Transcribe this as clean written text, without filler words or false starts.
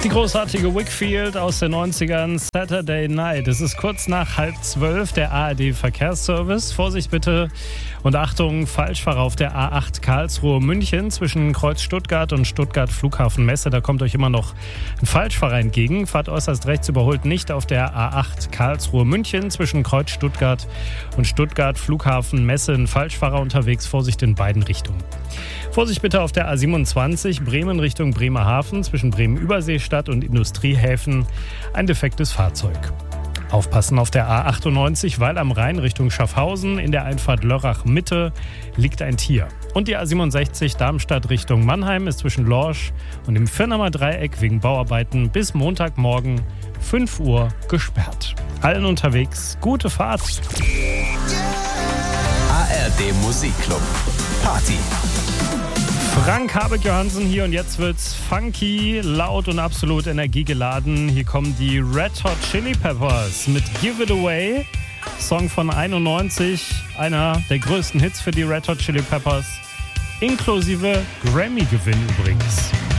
Die großartige Whigfield aus den 90ern, Saturday Night. Es ist kurz nach 11:30, der ARD-Verkehrsservice. Vorsicht bitte und Achtung, Falschfahrer auf der A8 Karlsruhe-München zwischen Kreuz Stuttgart und Stuttgart Flughafen Messe. Da kommt euch immer noch ein Falschfahrer entgegen. Fahrt äußerst rechts, überholt nicht auf der A8 Karlsruhe-München zwischen Kreuz Stuttgart und Stuttgart Flughafen Messe. Ein Falschfahrer unterwegs, Vorsicht in beiden Richtungen. Vorsicht bitte auf der A27 Bremen Richtung Bremerhaven zwischen Bremen-Überseestadt und Industriehäfen. Ein defektes Fahrzeug. Aufpassen auf der A98 Weil am Rhein Richtung Schaffhausen. In der Einfahrt Lörrach-Mitte liegt ein Tier. Und die A67 Darmstadt Richtung Mannheim ist zwischen Lorsch und dem Firnamer Dreieck wegen Bauarbeiten bis Montagmorgen 5 Uhr gesperrt. Allen unterwegs gute Fahrt. ARD Musikclub. Party. Frank Habeck-Johansen hier und jetzt wird's funky, laut und absolut energiegeladen. Hier kommen die Red Hot Chili Peppers mit Give It Away. Song von 91, einer der größten Hits für die Red Hot Chili Peppers, inklusive Grammy-Gewinn übrigens.